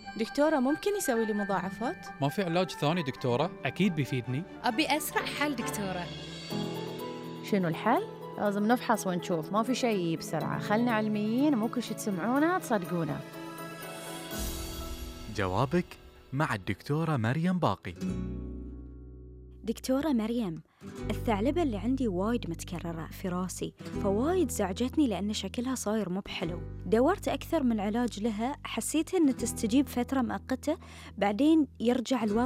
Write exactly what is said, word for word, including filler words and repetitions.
دكتورة ممكن يسوي لي مضاعفات؟ ما في علاج ثاني دكتورة؟ أكيد بيفيدني. أبي أسرع حل دكتورة. شنو الحل؟ لازم نفحص ونشوف، ما في شيء بسرعة، خلنا علميين، مو كل شي تسمعونه تصدقونه. جوابك مع الدكتورة مريم باقي. دكتورة مريم، الثعلبة اللي عندي وايد متكررة في راسي، فوايد زعجتني لأن شكلها صاير مو بحلو. دورت أكثر من علاج لها، حسيت إن تستجيب فترة مؤقتة بعدين يرجع الوضع